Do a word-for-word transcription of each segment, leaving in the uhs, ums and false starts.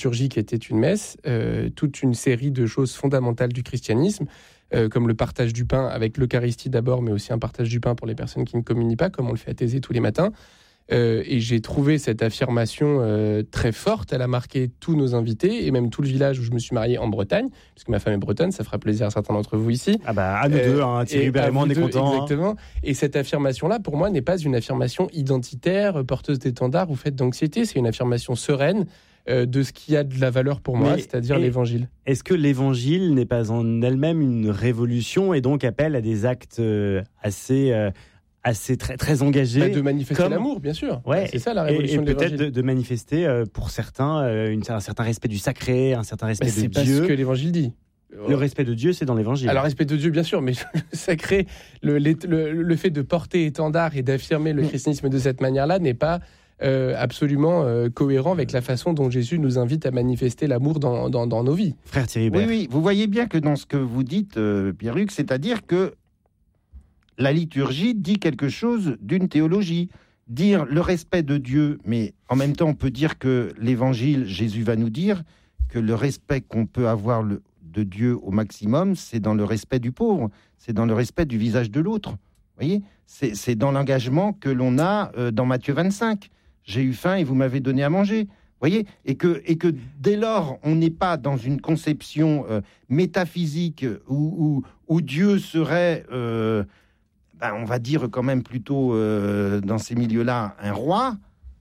liturgie qui était une messe, euh, toute une série de choses fondamentales du christianisme, euh, comme le partage du pain avec l'Eucharistie d'abord, mais aussi un partage du pain pour les personnes qui ne communient pas, comme on le fait à Thésée tous les matins. Euh, et j'ai trouvé cette affirmation euh, très forte. Elle a marqué tous nos invités et même tout le village où je me suis marié en Bretagne, puisque ma femme est bretonne, ça fera plaisir à certains d'entre vous ici. Ah bah à nous euh, deux, hein, Thierry Hubert et moi, on est contents. Exactement. Hein. Et cette affirmation-là, pour moi, n'est pas une affirmation identitaire, porteuse d'étendard ou faite d'anxiété. C'est une affirmation sereine euh, de ce qui a de la valeur pour moi, Mais, c'est-à-dire et, l'évangile. Est-ce que l'évangile n'est pas en elle-même une révolution et donc appelle à des actes euh, assez... Euh, assez très très engagé, bah de manifester comme... l'amour, bien sûr. Ouais, c'est ça la révolution et, et de peut-être de, de manifester euh, pour certains euh, une, un certain respect du sacré, un certain respect bah, de c'est Dieu. C'est pas ce que l'Évangile dit. Le respect de Dieu, c'est dans l'Évangile. Alors, respect de Dieu, bien sûr, mais le sacré, le, le, le fait de porter étendard et d'affirmer le christianisme de cette manière-là n'est pas euh, absolument euh, cohérent avec la façon dont Jésus nous invite à manifester l'amour dans, dans, dans nos vies. Frère Thierry Hubert. Oui, oui, vous voyez bien que dans ce que vous dites, euh, Pierre-Luc, c'est-à-dire que la liturgie dit quelque chose d'une théologie. Dire le respect de Dieu, mais en même temps, on peut dire que l'Évangile, Jésus va nous dire que le respect qu'on peut avoir le, de Dieu au maximum, c'est dans le respect du pauvre, c'est dans le respect du visage de l'autre. Vous voyez, c'est, c'est dans l'engagement que l'on a euh, dans Matthieu vingt-cinq. J'ai eu faim et vous m'avez donné à manger. Vous voyez, et que, et que dès lors, on n'est pas dans une conception euh, métaphysique où, où, où Dieu serait... Euh, Ben, on va dire quand même plutôt euh, dans ces milieux-là un roi,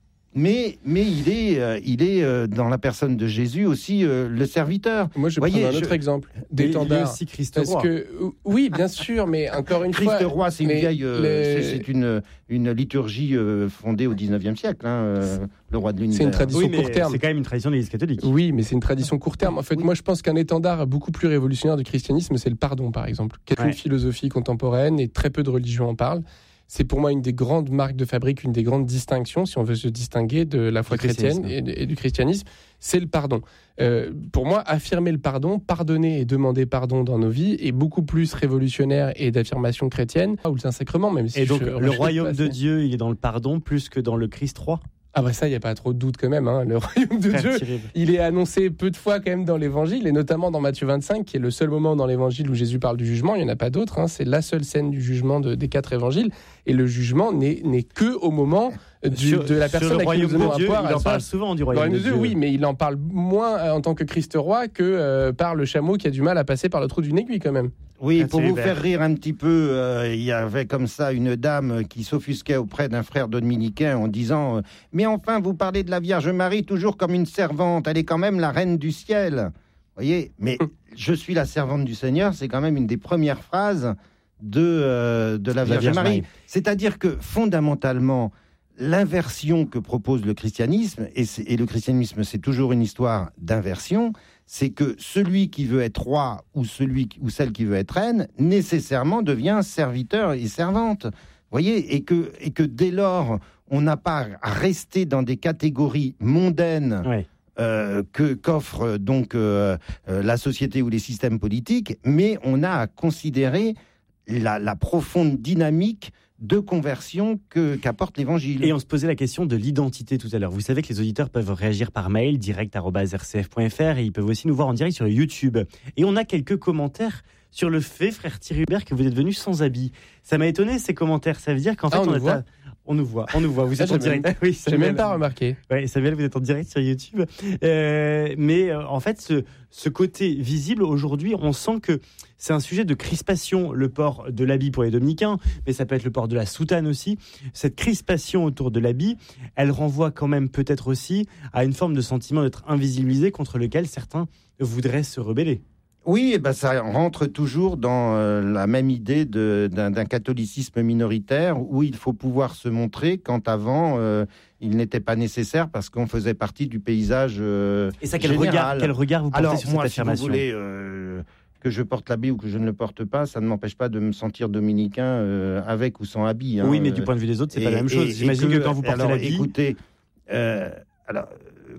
mais, mais il est, euh, il est euh, dans la personne de Jésus aussi euh, le serviteur. Moi, je vais prendre un autre je... exemple d'étendard. aussi Christ roi. Que, oui, bien sûr, mais encore une Christ fois... Christ roi, c'est une vieille, euh, les... c'est, c'est une, une liturgie euh, fondée au dix-neuvième siècle, hein, euh, le roi de l'univers. C'est une tradition oui, court terme. C'est quand même une tradition de l'Église catholique. Oui, mais c'est une tradition court terme. En fait, oui. moi, je pense qu'un étendard beaucoup plus révolutionnaire du christianisme, c'est le pardon, par exemple. Quelle ouais. philosophie contemporaine et très peu de religions en parlent. C'est pour moi une des grandes marques de fabrique, une des grandes distinctions, si on veut se distinguer de la foi chrétienne et, et du christianisme, c'est le pardon. Euh, pour moi, affirmer le pardon, pardonner et demander pardon dans nos vies est beaucoup plus révolutionnaire et d'affirmation chrétienne, ou le Saint-Sacrement, même si Et donc, je, le je royaume de Dieu, il est dans le pardon plus que dans le Christ roi. Ah bah ça, il n'y a pas trop de doute quand même. Hein. Le royaume de Frère Dieu, Thierry. Il est annoncé peu de fois quand même dans l'Évangile, et notamment dans Matthieu vingt-cinq, qui est le seul moment dans l'Évangile où Jésus parle du jugement. Il n'y en a pas d'autres. Hein. C'est la seule scène du jugement de, des quatre Évangiles. Et le jugement n'est, n'est que au moment du, sur, de la personne à qui nous donnons un poire. Il en parle souvent du royaume de Dieu. Oui, mais il en parle moins en tant que Christ roi que euh, par le chameau qui a du mal à passer par le trou d'une aiguille quand même. Oui, pour vous faire rire un petit peu, euh, il y avait comme ça une dame qui s'offusquait auprès d'un frère dominicain en disant euh, « Mais enfin, vous parlez de la Vierge Marie toujours comme une servante, elle est quand même la reine du ciel. » Vous voyez, mais « Je suis la servante du Seigneur », c'est quand même une des premières phrases de, euh, de la Vierge, la Vierge Marie. Marie. C'est-à-dire que fondamentalement, l'inversion que propose le christianisme, et, et le christianisme c'est toujours une histoire d'inversion, c'est que celui qui veut être roi ou celui ou celle qui veut être reine nécessairement devient serviteur et servante. Vous voyez, et que et que dès lors on n'a pas à rester dans des catégories mondaines ouais. euh, que qu'offre donc euh, euh, la société ou les systèmes politiques, mais on a à considérer la, la profonde dynamique de conversion que, qu'apporte l'Évangile. Et on se posait la question de l'identité tout à l'heure. Vous savez que les auditeurs peuvent réagir par mail, direct arobase r c f point f r, et ils peuvent aussi nous voir en direct sur YouTube. Et on a quelques commentaires sur le fait, frère Thierry Hubert, que vous êtes venu sans habit. Ça m'a étonné, ces commentaires. Ça veut dire qu'en fait, ah, on, on, nous voit. on nous voit. On nous voit. Vous êtes ah, en direct. Même... Oui, j'ai même pas remarqué. Oui, Samuel, vous êtes en direct sur YouTube. Euh, mais euh, en fait, ce, ce côté visible, aujourd'hui, on sent que c'est un sujet de crispation, le port de l'habit pour les dominicains, mais ça peut être le port de la soutane aussi. Cette crispation autour de l'habit, elle renvoie quand même peut-être aussi à une forme de sentiment d'être invisibilisé contre lequel certains voudraient se rebeller. Oui, et ben ça rentre toujours dans euh, la même idée de, d'un, d'un catholicisme minoritaire où il faut pouvoir se montrer quand avant euh, il n'était pas nécessaire parce qu'on faisait partie du paysage euh, Et ça, quel général. regard, quel regard vous portez Alors, sur moi, cette affirmation ? Si vous voulez euh, que je porte l'habit ou que je ne le porte pas, ça ne m'empêche pas de me sentir dominicain euh, avec ou sans habit. Hein, oui, mais du point de vue des autres, c'est et, pas la même chose. Et, J'imagine et que, que quand vous portez alors, l'habit... Écoutez, euh, alors...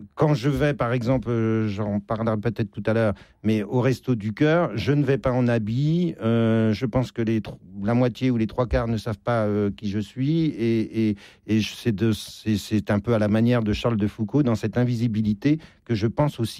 quand je vais, par exemple, euh, j'en parlerai peut-être tout à l'heure, mais au Resto du Cœur, je ne vais pas en habit. Euh, je pense que les, la moitié ou les trois quarts ne savent pas euh, qui je suis. Et, et, et c'est, de, c'est, c'est un peu à la manière de Charles de Foucault, dans cette invisibilité, que je pense aussi